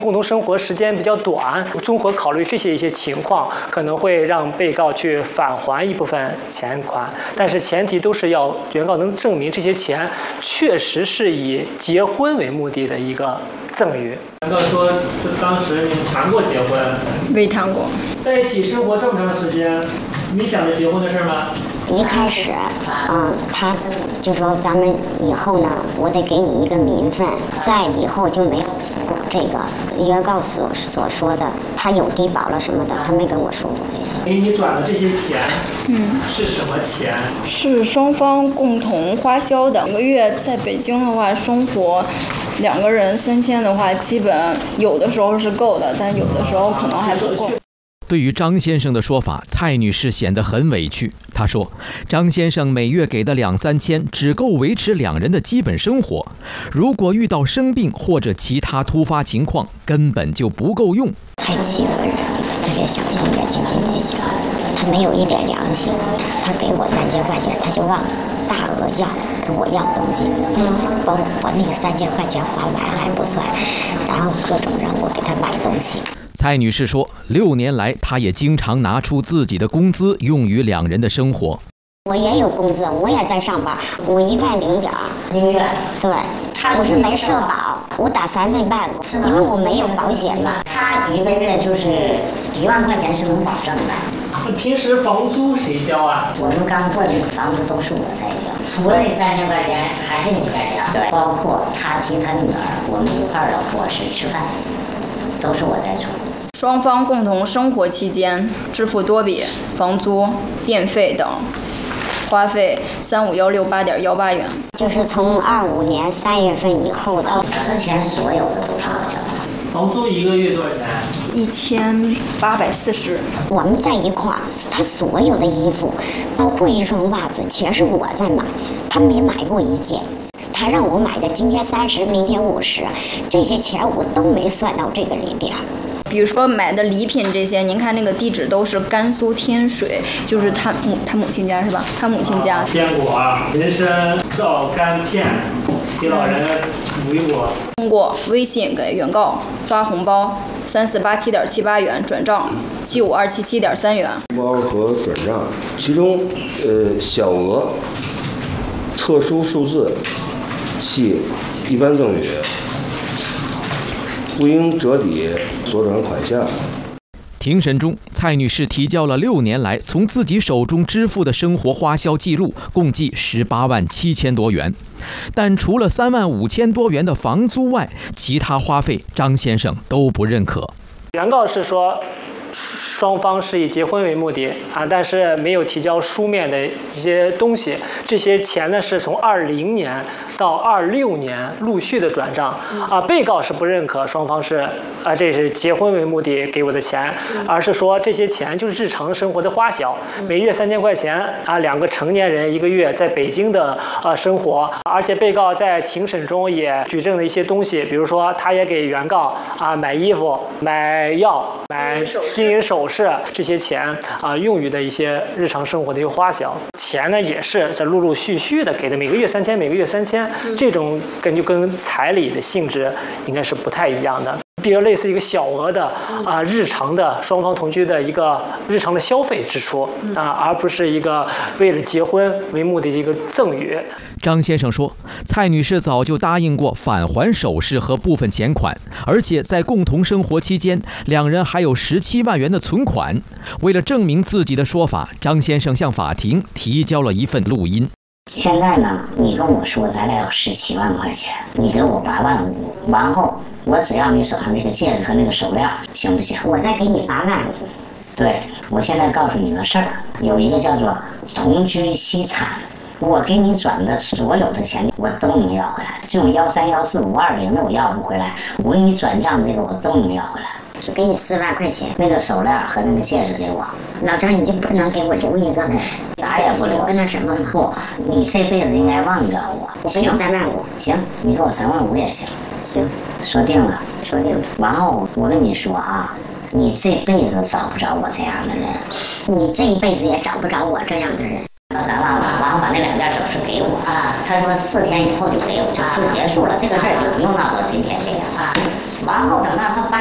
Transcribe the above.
共同生活时间比较短，综合考虑这些一些情况，可能会让被告去返还一部分钱款，但是前提都是要原告能证明这些钱确实是以结婚为目的的一个赠与。原告说，当时你们谈过结婚？ 没谈过。 在一起生活这么长时间，你想着结婚的事吗？ 一开始，他就说咱们以后呢，我得给你一个名分，再以后就没有这个原告所说的他有低保了什么的，他没跟我说过这些。 给你转的这些钱，是什么钱？ 是双方共同花销的。每个月在北京的话，生活2个人3000的话，基本有的时候是够的，但有的时候可能还不够。 对于张先生的说法，蔡女士显得很委屈。她说，张先生每月给的2、3千只够维持2人的基本生活，如果遇到生病或者其他突发情况，根本就不够用。 太欺负人了，特别小心眼，斤斤计较，他没有一点良心。他给我3000块钱，他就往大额要跟我要东西，我那个3000块钱花完还不算，然后各种让我给他买东西。 蔡女士说，6年来，她也经常拿出自己的工资用于2人的生活。 我也有工资，我也在上班，我1万0点1个月。对，我是没社保，我打3份半，因为我没有保险嘛。 他1个月就是1万块钱是能保证的。 平时房租谁交啊？ 我们刚过去的房租都是我在交，除了这3000块钱还是你在交。对，包括他及他女儿，我们一块儿的伙食吃饭，都是我在出。 双方共同生活期间支付多笔房租、电费等花费35168.18元， 就是从25年3月份以后的， 之前所有的都是我交的。 房租1个月多少钱 ？1840。 我们在一块儿，他所有的衣服，包括一双袜子，全是我在买，他没买过一件。他让我买的，今天30，明天50，这些钱我都没算到这个里边。 比如说买的礼品这些，您看那个地址都是甘肃天水，就是他母亲家是吧？他母亲家。 坚果、人参、皂苷片，给老人补一补。 通过微信给原告发红包3487.78元，转账75277.3元。 红包和转账，其中小额、特殊数字系一般赠与，不应折抵所转款项。 庭审中，蔡女士提交了6年来从自己手中支付的生活花销记录，共计18万7千多元。但除了3万5千多元的房租外，其他花费张先生都不认可。 原告是说，双方是以结婚为目的但是没有提交书面的一些东西。这些钱呢是从20年到26年陆续的转账被告是不认可双方是这是结婚为目的给我的钱，而是说这些钱就是日常生活的花销，每月3000块钱2个成年人1个月在北京的生活。而且被告在庭审中也举证了一些东西，比如说他也给原告买衣服、买药、买金银首饰，这些钱用于的一些日常生活的一个花销。钱呢也是这陆陆续续的给的，每个月3000，每个月3000，这种就跟彩礼的性质应该是不太一样的。比如类似一个小额的日常的双方同居的一个日常的消费支出而不是一个为了结婚为目的的一个赠与。 张先生说，蔡女士早就答应过返还首饰和部分钱款，而且在共同生活期间，2人还有17万元的存款。为了证明自己的说法，张先生向法庭提交了一份录音。 现在呢，你跟我说咱俩有17万块钱，你给我8万5，完后我只要你手上这个戒指和那个手链，行不行？ 我再给你8万5。 对，我现在告诉你个事儿，有一个叫做同居析产，我给你转的所有的钱我都能要回来，这种13、14、520的我要不回来，我给你转账这个我都能要回来。 就给你4万块钱， 那个手链和那个戒指给我。 老张，你就不能给我留一个？ 啥也不留， 跟那什么吗？ 不，你这辈子应该忘掉我。 我给你3万5。 行，你给我3万5也行。 行， 说定了， 说定了。 然后我跟你说你这辈子找不着我这样的人， 你这一辈子也找不着我这样的人。 3万5，然后把那2件首饰给我他说4天以后就给我，就结束了，这个事儿就不用闹到今天这样完后等到他搬